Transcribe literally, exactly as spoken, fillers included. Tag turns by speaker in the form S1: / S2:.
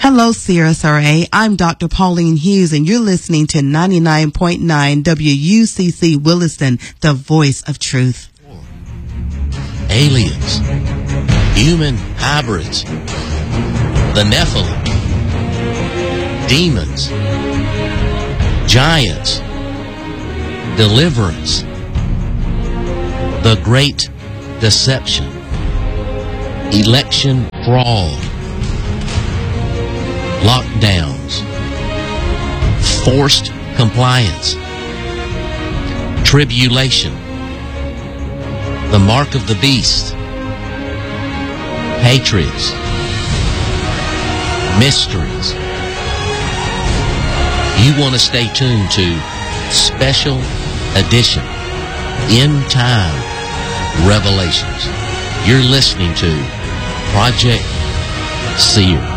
S1: Hello, C S R A. I'm Doctor Pauline Hughes, and you're listening to ninety-nine point nine W U C C Williston, the voice of truth.
S2: Aliens, human hybrids, the Nephilim, demons, giants, deliverance, the great deception, election fraud, lockdowns, forced compliance, tribulation, the mark of the beast, patriots, mysteries. You want to stay tuned to Special Edition End Time Revelations. You're listening to Project Seer.